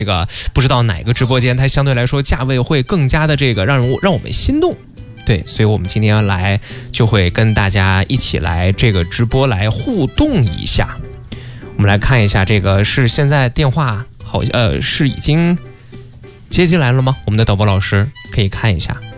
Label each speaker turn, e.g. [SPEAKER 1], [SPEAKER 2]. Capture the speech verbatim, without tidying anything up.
[SPEAKER 1] 这个不知道哪个直播间它相对来说价位会更加的这个让人让我们心动。对，所以我们今天来就会跟大家一起来这个直播来互动一下。我们来看一下，这个是现在电话好呃是已经接进来了吗？我们的导播老师可以看一下。